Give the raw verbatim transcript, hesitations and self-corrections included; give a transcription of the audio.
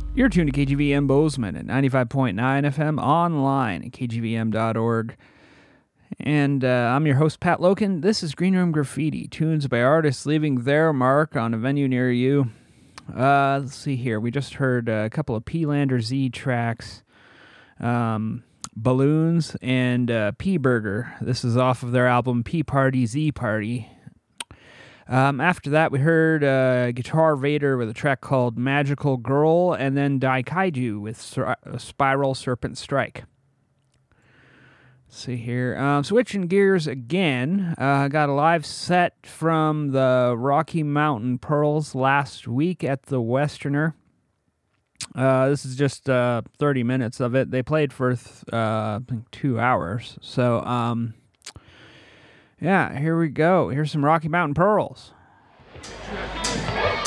You're tuned to K G V M Bozeman at ninety-five point nine F M, online at k g v m dot org. And uh, I'm your host, Pat Loken. This is Green Room Graffiti, tunes by artists leaving their mark on a venue near you. Uh, let's see here. We just heard a couple of P-Lander Z tracks, um, Balloons, and uh, P-Burger. This is off of their album P Party Z Party. Um, after that, we heard uh, Guitar Vader with a track called Magical Girl, and then Daikaiju with Sur- Spiral Serpent Strike. Let's see here. Um, switching gears again. I uh, got a live set from the Rocky Mountain Pearls last week at the Westerner. Uh, this is just uh, thirty minutes of it. They played for th- uh, I think two hours. So, um... yeah, here we go. Here's some Rocky Mountain Pearls.